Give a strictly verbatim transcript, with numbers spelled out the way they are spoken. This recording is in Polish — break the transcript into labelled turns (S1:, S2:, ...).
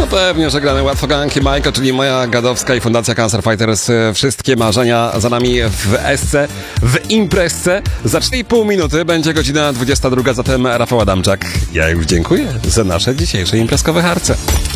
S1: pewnie, że gramy łatwo ganki Majka, czyli moja gadowska i Fundacja Cancer Fighters. Wszystkie marzenia za nami w esce, w imprezce. Za cztery i pół minuty będzie godzina dwudziesta druga, zatem Rafał Adamczak. Ja już dziękuję za nasze dzisiejsze imprezkowe harce.